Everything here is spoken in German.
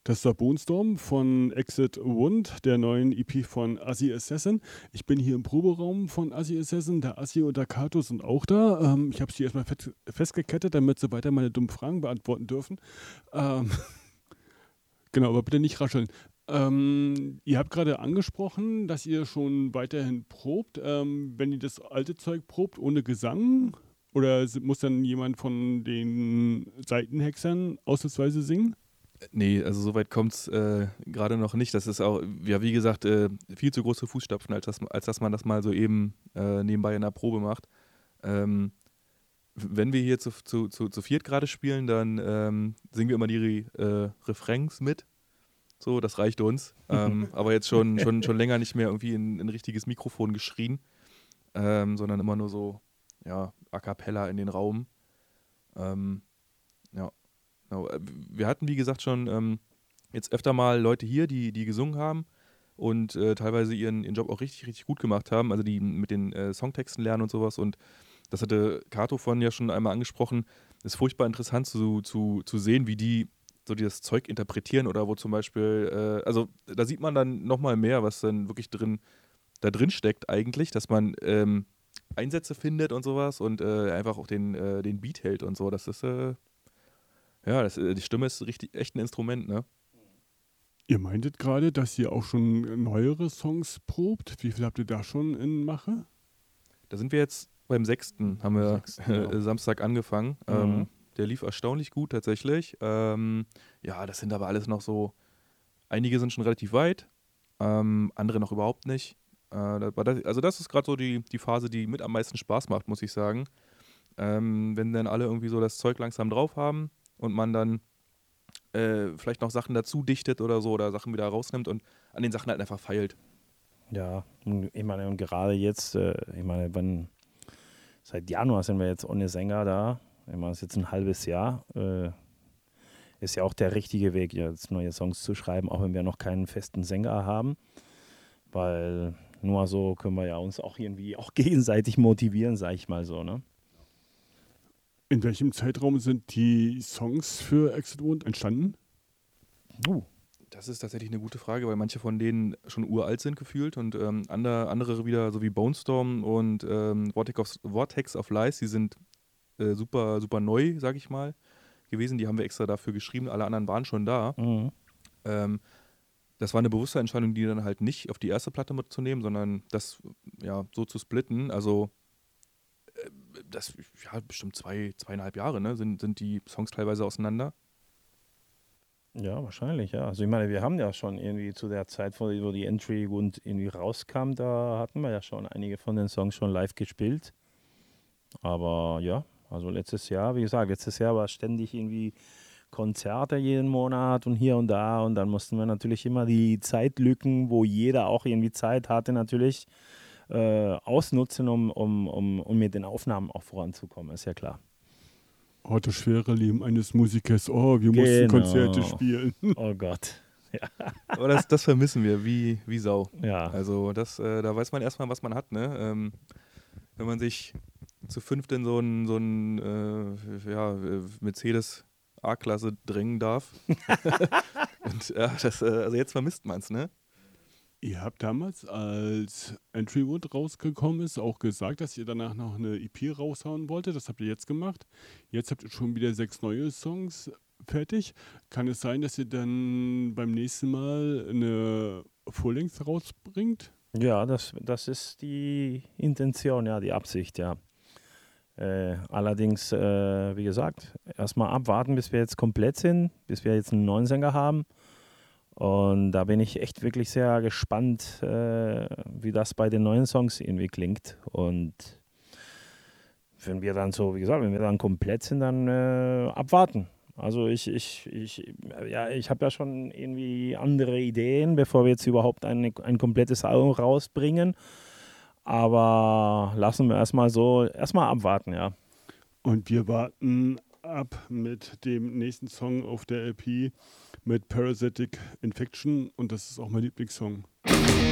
Das war Bonestorm von Exit Wound, der neuen EP von Assi Assassin. Ich bin hier im Proberaum von Assi Assassin. Der Assi und der Kato sind auch da. Ich habe sie erstmal festgekettet, damit sie weiter meine dummen Fragen beantworten dürfen. Ähm, genau, aber bitte nicht rascheln. Ihr habt gerade angesprochen, dass ihr schon weiterhin probt. Wenn ihr das alte Zeug probt ohne Gesang, oder muss dann jemand von den Seitenhexern ausnahmsweise singen? Nee, also soweit kommt es gerade noch nicht. Das ist auch, ja, wie gesagt, viel zu große Fußstapfen, als dass man das mal so eben nebenbei in der Probe macht. Wenn wir hier zu viert gerade spielen, dann singen wir immer die Refrains mit. So, das reicht uns. Aber jetzt schon länger nicht mehr irgendwie in ein richtiges Mikrofon geschrien, sondern immer nur so, ja, a cappella in den Raum. Ja. Genau. Wir hatten, wie gesagt, schon jetzt öfter mal Leute hier, die gesungen haben und teilweise ihren Job auch richtig, richtig gut gemacht haben, also die mit den Songtexten lernen und sowas. Und das hatte Kato vorhin ja schon einmal angesprochen. Es ist furchtbar interessant zu sehen, wie die so das Zeug interpretieren oder wo zum Beispiel, also da sieht man dann nochmal mehr, was dann wirklich da drin steckt eigentlich, dass man Einsätze findet und sowas und einfach auch den Beat hält und so. Das ist ja, die Stimme ist richtig echt ein Instrument, ne? Ihr meintet gerade, dass ihr auch schon neuere Songs probt. Wie viel habt ihr da schon in Mache? Da sind wir jetzt beim 6. haben wir Ja. Samstag angefangen. Mhm. Der lief erstaunlich gut tatsächlich. Ja, das sind aber alles noch so, einige sind schon relativ weit, andere noch überhaupt nicht. Also das ist gerade so die Phase, die mit am meisten Spaß macht, muss ich sagen. Wenn dann alle irgendwie so das Zeug langsam drauf haben und man dann vielleicht noch Sachen dazu dichtet oder so oder Sachen wieder rausnimmt und an den Sachen halt einfach feilt. Ja, ich meine, und gerade jetzt, ich meine, seit Januar sind wir jetzt ohne Sänger da. Ich meine, es ist jetzt ein halbes Jahr. Ist ja auch der richtige Weg, jetzt neue Songs zu schreiben, auch wenn wir noch keinen festen Sänger haben. Weil nur so können wir ja uns auch irgendwie auch gegenseitig motivieren, sag ich mal so, ne? In welchem Zeitraum sind die Songs für Exit Wound entstanden? Das ist tatsächlich eine gute Frage, weil manche von denen schon uralt sind gefühlt und andere wieder, so wie Bonestorm und Vortex of Lies, die sind super, super neu, sag ich mal, gewesen. Die haben wir extra dafür geschrieben, alle anderen waren schon da. Mhm. Das war eine bewusste Entscheidung, die dann halt nicht auf die erste Platte mitzunehmen, sondern das ja so zu splitten. Also das, ja, bestimmt 2,5 Jahre, ne, sind die Songs teilweise auseinander. Ja, wahrscheinlich, ja. Also ich meine, wir haben ja schon irgendwie zu der Zeit, wo die Entry und irgendwie rauskam, da hatten wir ja schon einige von den Songs schon live gespielt. Aber ja, also letztes Jahr war ständig irgendwie Konzerte jeden Monat und hier und da und dann mussten wir natürlich immer die Zeitlücken, wo jeder auch irgendwie Zeit hatte, natürlich ausnutzen, um mit den Aufnahmen auch voranzukommen, ist ja klar. Oh, das schwere Leben eines Musikers. Oh, wir mussten Konzerte spielen. Oh Gott. Ja. Aber das vermissen wir wie Sau. Ja. Also da weiß man erstmal, was man hat, ne? Wenn man sich zu fünft in so ein Mercedes A-Klasse drängen darf. Und ja, also jetzt vermisst man es, ne? Ihr habt damals, als Entry Wound rausgekommen ist, auch gesagt, dass ihr danach noch eine EP raushauen wolltet. Das habt ihr jetzt gemacht. Jetzt habt ihr schon wieder 6 neue Songs fertig. Kann es sein, dass ihr dann beim nächsten Mal eine Full-Length rausbringt? Ja, das ist die Intention, ja, die Absicht, ja. Allerdings, wie gesagt, erstmal abwarten, bis wir jetzt komplett sind, bis wir jetzt einen neuen Sänger haben. Und da bin ich echt wirklich sehr gespannt, wie das bei den neuen Songs irgendwie klingt. Und wenn wir dann komplett sind, dann abwarten. Also ich habe ja schon irgendwie andere Ideen, bevor wir jetzt überhaupt ein komplettes Album rausbringen. Aber lassen wir erstmal abwarten, ja. Und wir warten ab mit dem nächsten Song auf der LP mit Parasitic Infection und das ist auch mein Lieblingssong.